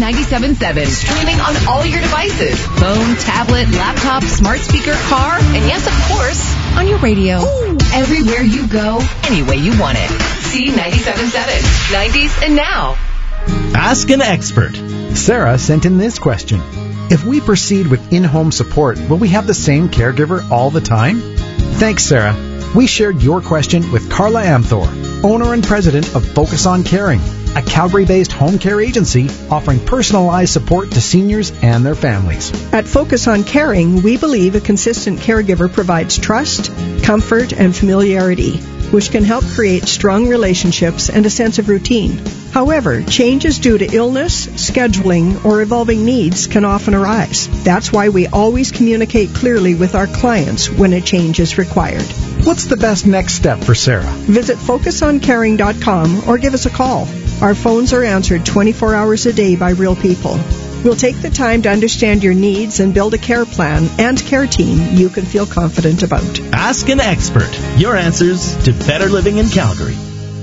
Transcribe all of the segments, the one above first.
97.7. Streaming on all your devices. Phone, tablet, laptop, smart speaker, car, and yes, of course, on your radio. Ooh. Everywhere you go, any way you want it. C97.7. 90s and now. Ask an expert. Sarah sent in this question. If we proceed with in-home support, will we have the same caregiver all the time? Thanks, Sarah. We shared your question with Carla Amthor, owner and president of Focus on Caring, a Calgary-based home care agency offering personalized support to seniors and their families. At Focus on Caring, we believe a consistent caregiver provides trust, comfort, and familiarity, which can help create strong relationships and a sense of routine. However, changes due to illness, scheduling, or evolving needs can often arise. That's why we always communicate clearly with our clients when a change is required. What's the best next step for Sarah? Visit FocusOnCaring.com or give us a call. Our phones are answered 24 hours a day by real people. We'll take the time to understand your needs and build a care plan and care team you can feel confident about. Ask an expert. Your answers to better living in Calgary.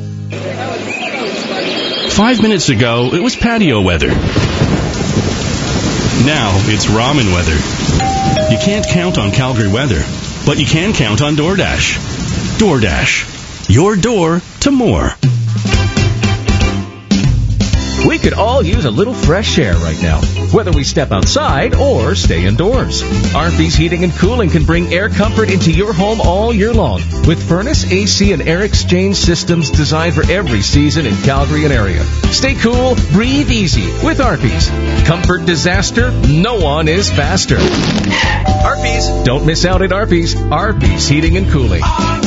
5 minutes ago, it was patio weather. Now it's ramen weather. You can't count on Calgary weather, but you can count on DoorDash. DoorDash. Your door to more. We could all use a little fresh air right now, whether we step outside or stay indoors. Arby's Heating and Cooling can bring air comfort into your home all year long with furnace, AC, and air exchange systems designed for every season in Calgary and area. Stay cool, breathe easy with Arby's. Comfort disaster, no one is faster. Arby's. Don't miss out at Arby's. Arby's Heating and Cooling.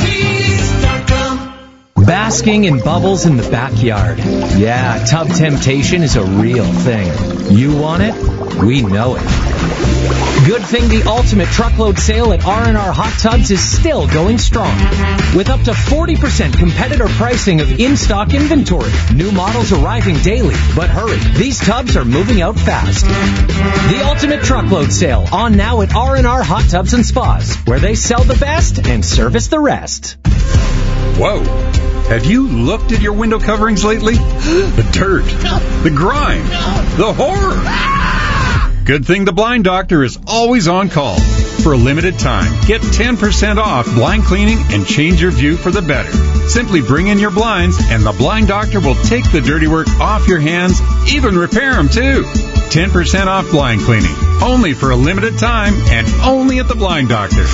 Basking in bubbles in the backyard. Yeah, tub temptation is a real thing. You want it? We know it. Good thing the ultimate truckload sale at R&R Hot Tubs is still going strong. With up to 40% competitor pricing of in-stock inventory. New models arriving daily. But hurry, these tubs are moving out fast. The ultimate truckload sale on now at R&R Hot Tubs and Spas, where they sell the best and service the rest. Whoa. Have you looked at your window coverings lately? The dirt, the grime, the horror. Good thing the Blind Doctor is always on call. For a limited time, get 10% off blind cleaning and change your view for the better. Simply bring in your blinds and the Blind Doctor will take the dirty work off your hands, even repair them too. 10% off blind cleaning. Only for a limited time and only at the Blind Doctor.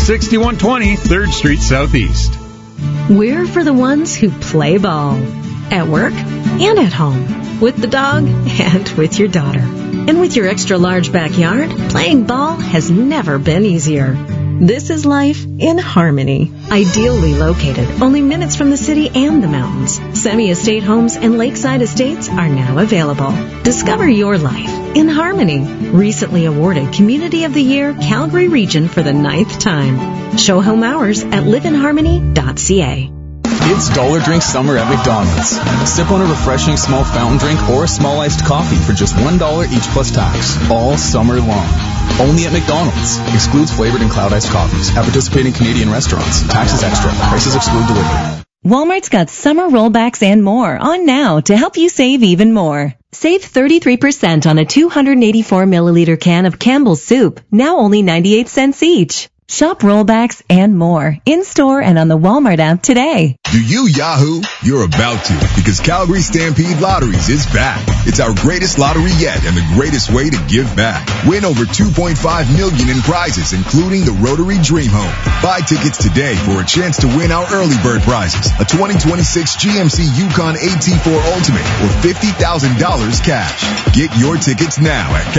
6120 3rd Street Southeast. We're for the ones who play ball. At work and at home. With the dog and with your daughter. And with your extra large backyard, playing ball has never been easier. This is life in Harmony. Ideally located, only minutes from the city and the mountains. Semi-estate homes and lakeside estates are now available. Discover your life in Harmony. Recently awarded Community of the Year Calgary Region for the 9th time. Show home hours at liveinharmony.ca. It's Dollar Drink Summer at McDonald's. Sip on a refreshing small fountain drink or a small iced coffee for just $1 each plus tax. All summer long. Only at McDonald's. Excludes flavored and cloud iced coffees. At participating Canadian restaurants. Taxes extra. Prices exclude delivery. Walmart's got summer rollbacks and more on now to help you save even more. Save 33% on a 284 milliliter can of Campbell's soup, now only 98 cents each. Shop rollbacks and more in-store and on the Walmart app today. Do you Yahoo? You're about to, because Calgary Stampede Lotteries is back. It's our greatest lottery yet and the greatest way to give back. Win over $2.5 million in prizes, including the Rotary Dream Home. Buy tickets today for a chance to win our early bird prizes, a 2026 GMC Yukon AT4 Ultimate, or $50,000 cash. Get your tickets now at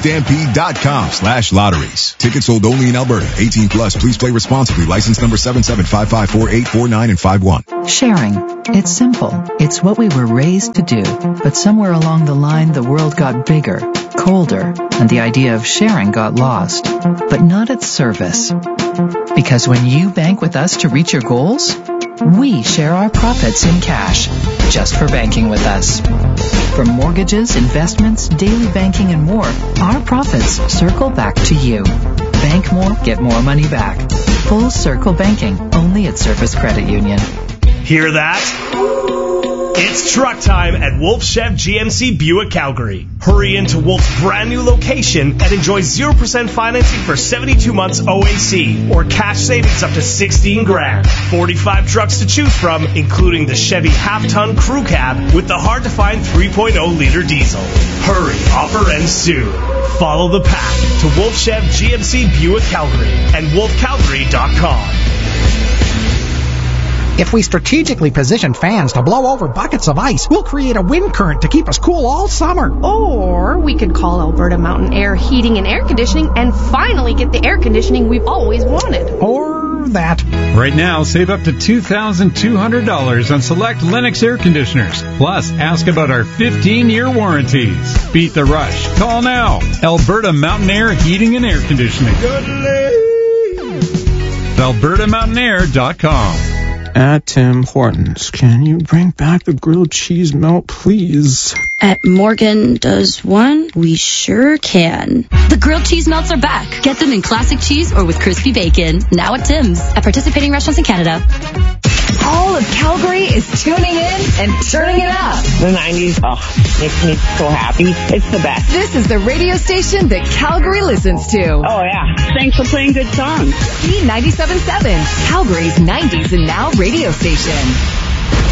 calgarystampede.com/lotteries. Tickets sold only in Alberta. 18 plus. Please play responsibly. License number 77554849 and 51. Sharing. It's simple. It's what we were raised to do. But somewhere along the line, the world got bigger, colder, and the idea of sharing got lost. But not at Service. Because when you bank with us to reach your goals, we share our profits in cash, just for banking with us. From mortgages, investments, daily banking, and more, our profits circle back to you. Bank more, get more money back. Full circle banking, only at Service Credit Union. Hear that? It's truck time at Wolf Chev GMC Buick Calgary. Hurry into Wolf's brand new location and enjoy 0% financing for 72 months OAC or cash savings up to $16,000. 45 trucks to choose from, including the Chevy half-ton crew cab with the hard-to-find 3.0-liter diesel. Hurry, offer ends soon. Follow the path to Wolf Chev GMC Buick Calgary and wolfcalgary.com. If we strategically position fans to blow over buckets of ice, we'll create a wind current to keep us cool all summer. Or we could call Alberta Mountain Air Heating and Air Conditioning and finally get the air conditioning we've always wanted. Or that. Right now, save up to $2,200 on select Lennox air conditioners. Plus, ask about our 15-year warranties. Beat the rush. Call now. Alberta Mountain Air Heating and Air Conditioning. AlbertaMountainair.com. At Tim Hortons, can you bring back the grilled cheese melt, please? At Morgan Does One, we sure can. The grilled cheese melts are back. Get them in classic cheese or with crispy bacon. Now at Tim's. At participating restaurants in Canada. All of Calgary is tuning in and turning it up. The 90s, makes me so happy. It's the best. This is the radio station that Calgary listens to. Oh, yeah. Thanks for playing good songs. B97.7, Calgary's 90s and now radio station.